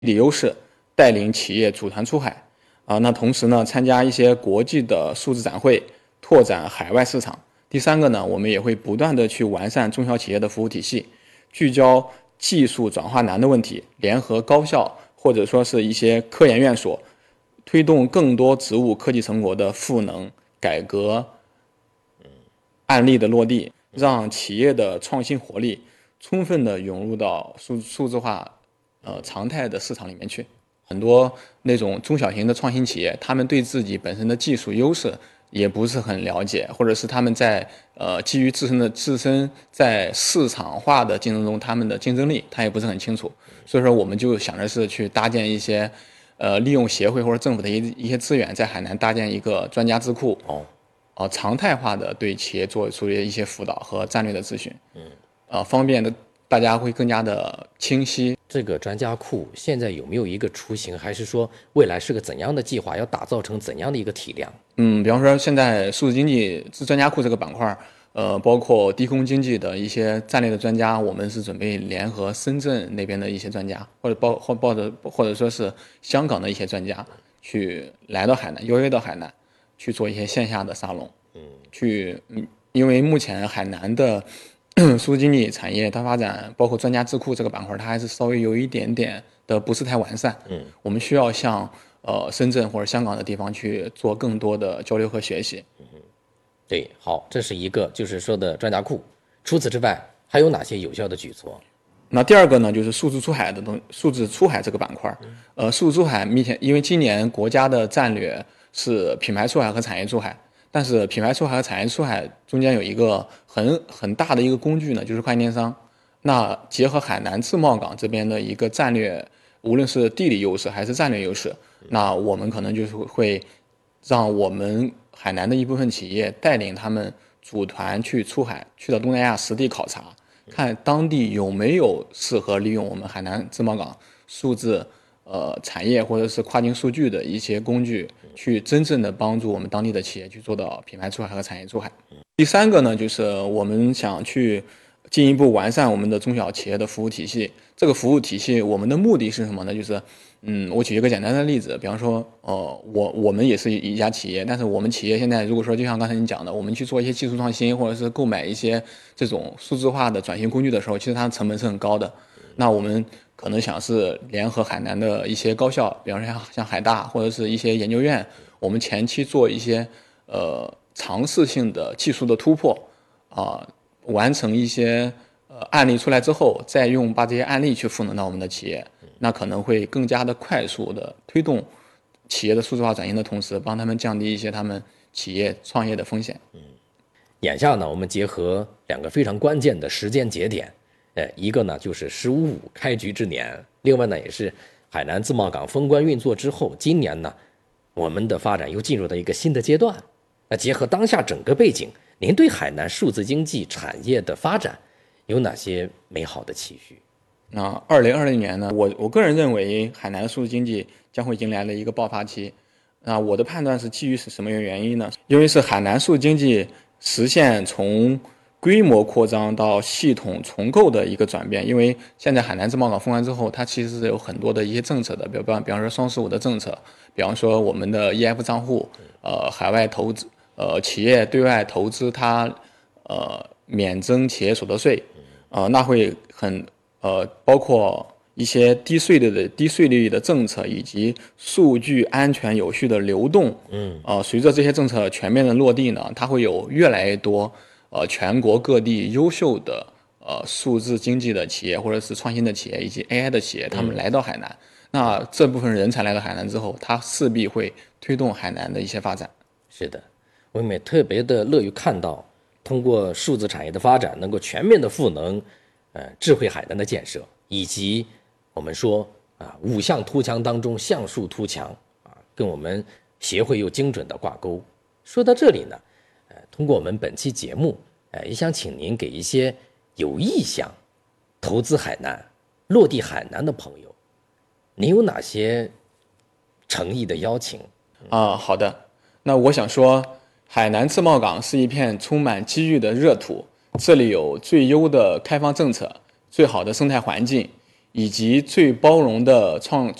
地优势，带领企业组团出海那同时呢，参加一些国际的数字展会，拓展海外市场。第三个呢，我们也会不断的去完善中小企业的服务体系，聚焦技术转化难的问题，联合高校或者说是一些科研院所，推动更多职务科技成果的赋能改革案例的落地，让企业的创新活力充分的涌入到数字化常态的市场里面去。很多那种中小型的创新企业，他们对自己本身的技术优势也不是很了解，或者是他们在基于自身在市场化的竞争中，他们的竞争力他也不是很清楚。所以说，我们就想着是去搭建一些利用协会或者政府的一些资源，在海南搭建一个专家智库，常态化的对企业做出一些辅导和战略的咨询，方便的大家会更加的清晰。 这个专家库现在有没有一个雏形，还是说未来是个怎样的计划，要打造成怎样的一个体量？ 比方说现在数字经济专家库这个板块，包括低空经济的一些战略的专家，我们是准备联合深圳那边的一些专家，或者说是香港的一些专家，去来到海南，邀约到海南去做一些线下的沙龙，因为目前海南的数字经济产业它发展，包括专家智库这个板块，它还是稍微有一点点的不是太完善。我们需要向深圳或者香港的地方去做更多的交流和学习。 对，好，这是一个就是说的专家库。除此之外，还有哪些有效的举措？ 那第二个呢，就是数字出海这个板块。数字出海因为今年国家的战略是品牌出海和产业出海。但是品牌出海和产业出海中间有一个很大的一个工具呢，就是跨境电商。那结合海南自贸港这边的一个战略，无论是地理优势还是战略优势，那我们可能就是会让我们海南的一部分企业带领他们组团去出海，去到东南亚实地考察，看当地有没有适合利用我们海南自贸港数字产业或者是跨境数据的一些工具，去真正的帮助我们当地的企业去做到品牌出海和产业出海。第三个呢，就是我们想去进一步完善我们的中小企业的服务体系。这个服务体系，我们的目的是什么呢？就是我举一个简单的例子，比方说我们也是一家企业，但是我们企业现在如果说就像刚才你讲的，我们去做一些技术创新，或者是购买一些这种数字化的转型工具的时候，其实它的成本是很高的。那我们可能想是联合海南的一些高校，比方说像海大或者是一些研究院，我们前期做一些尝试性的技术的突破完成一些案例出来之后，再把这些案例去赋能到我们的企业，那可能会更加的快速的推动企业的数字化转型的同时，帮他们降低一些他们企业创业的风险。 眼下呢，我们结合两个非常关键的时间节点。一个呢就是“15+5”开局之年，另外呢也是海南自贸港封关运作之后，今年呢我们的发展又进入到一个新的阶段。结合当下整个背景，您对海南数字经济产业的发展有哪些美好的期许？ 那2020年呢，我个人认为海南的数字经济将会迎来了一个爆发期。那我的判断是基于是什么原因呢？因为是海南数字经济实现从规模扩张到系统重构的一个转变。因为现在海南自贸港封关之后，它其实是有很多的一些政策的，比方说双15的政策，比方说我们的 EF 账户，海外投资，企业对外投资它免征企业所得税，那会包括一些低税率的政策，以及数据安全有序的流动。随着这些政策全面的落地呢，它会有越来越多全国各地优秀的数字经济的企业，或者是创新的企业以及 AI 的企业，他们来到海南。那这部分人才来到海南之后，它势必会推动海南的一些发展。 是的，我们也特别的乐于看到，通过数字产业的发展，能够全面的赋能智慧海南的建设，以及我们说5项突强当中项数突强跟我们协会又精准的挂钩。说到这里呢，通过我们本期节目，也想请您给一些有意向投资海南、落地海南的朋友，您有哪些诚意的邀请？ 好的。那我想说，海南自贸港是一片充满机遇的热土，这里有最优的开放政策、最好的生态环境， 以及最包容的